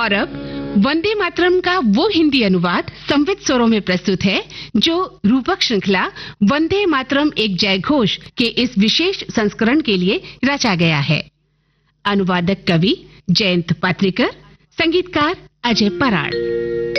और अब वंदे मातरम का वो हिंदी अनुवाद संवित स्वरों में प्रस्तुत है जो रूपक श्रृंखला वंदे मातरम एक जय घोष के इस विशेष संस्करण के लिए रचा गया है। अनुवादक कवि जयंत पात्रिकर, संगीतकार अजय पराड़।